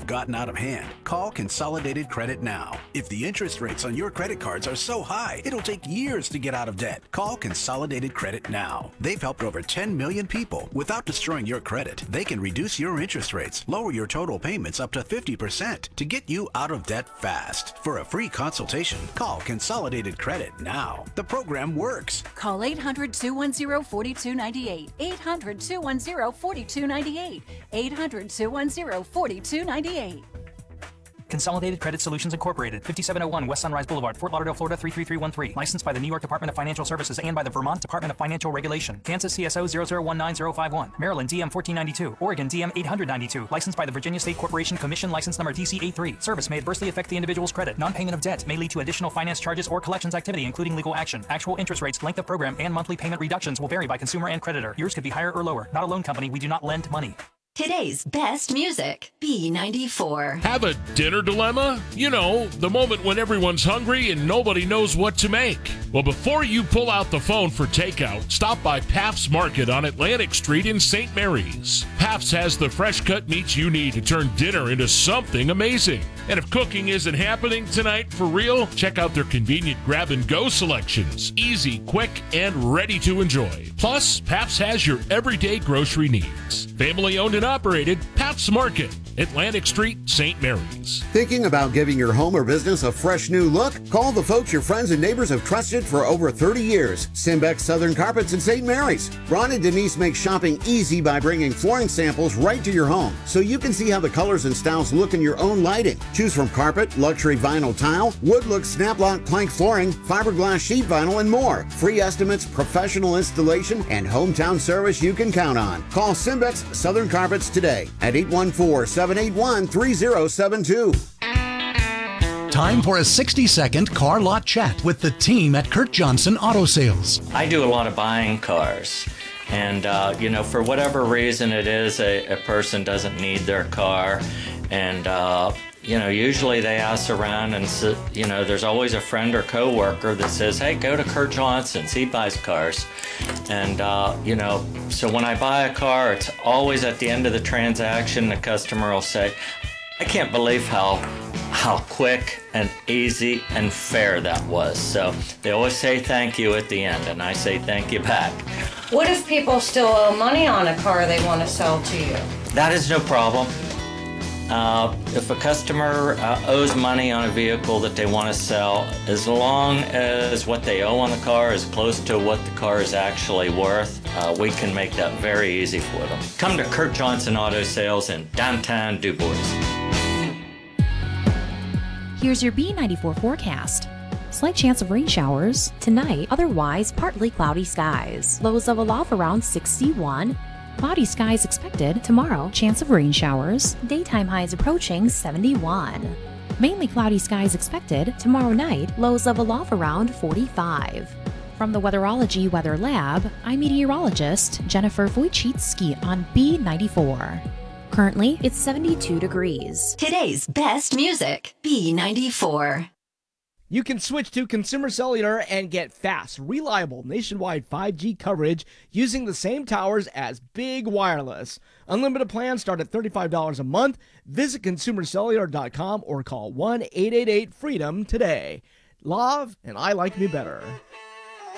have gotten out of hand, call Consolidated Credit now. If the interest rates on your credit cards are so high, it'll take years to get out of debt. Call Consolidated Credit now. They've helped over 10 million people. Without destroying your credit, they can reduce your interest rates, lower your total payments up to 50% to get you out of debt fast. For a free consultation, call Consolidated Credit now. The program works. Call 800-210-4298. 800-210-4298. 800-210-4298. Consolidated Credit Solutions Incorporated, 5701 West Sunrise Boulevard, Fort Lauderdale, Florida 33313. Licensed by the New York Department of Financial Services and by the Vermont Department of Financial Regulation. Kansas CSO 0019051. Maryland DM 1492. Oregon DM 892. Licensed by the Virginia State Corporation Commission, license number DC83. Service may adversely affect the individual's credit. Non-payment of debt may lead to additional finance charges or collections activity, including legal action. Actual interest rates, length of program, and monthly payment reductions will vary by consumer and creditor. Yours could be higher or lower. Not a loan company. We do not lend money. Today's best music, B94. Have a dinner dilemma? You know, the moment when everyone's hungry and nobody knows what to make. Well, before you pull out the phone for takeout, stop by Paps Market on Atlantic Street in St. Mary's. Paps has the fresh cut meats you need to turn dinner into something amazing. And if cooking isn't happening tonight for real, check out their convenient grab-and-go selections. Easy, quick, and ready to enjoy. Plus, Paps has your everyday grocery needs. Family-owned and operated, Paps Market, Atlantic Street, St. Mary's. Thinking about giving your home or business a fresh new look? Call the folks your friends and neighbors have trusted for over 30 years. Simbex Southern Carpets in St. Mary's. Ron and Denise make shopping easy by bringing flooring samples right to your home so you can see how the colors and styles look in your own lighting. Choose from carpet, luxury vinyl tile, wood look snap-lock plank flooring, fiberglass sheet vinyl, and more. Free estimates, professional installation, and hometown service you can count on. Call Simbex Southern Carpets today at 814-781-3072. Time for a 60-second car lot chat with the team at Kurt Johnson Auto Sales. I do a lot of buying cars. And, for whatever reason it is, a person doesn't need their car. And, usually they ask around and, there's always a friend or coworker that says, hey, go to Kurt Johnson's. He buys cars. And, so when I buy a car, it's always at the end of the transaction, the customer will say, I can't believe how quick and easy and fair that was. So they always say thank you at the end, and I say thank you back. What if people still owe money on a car they want to sell to you? That is no problem. If a customer owes money on a vehicle that they want to sell, as long as what they owe on the car is close to what the car is actually worth, we can make that very easy for them. Come to Kurt Johnson Auto Sales in downtown Du Bois. Here's your B94 forecast. Slight chance of rain showers tonight, otherwise partly cloudy skies. Lows level off around 61. Cloudy skies expected tomorrow, chance of rain showers. Daytime highs approaching 71. Mainly cloudy skies expected tomorrow night, lows level off around 45. From the Weatherology Weather Lab, I'm meteorologist Jennifer Wojcicki on B94. Currently, it's 72 degrees. Today's best music, B94. You can switch to Consumer Cellular and get fast, reliable, nationwide 5G coverage using the same towers as Big Wireless. Unlimited plans start at $35 a month. Visit consumercellular.com or call 1-888-FREEDOM today. Love and I like me better.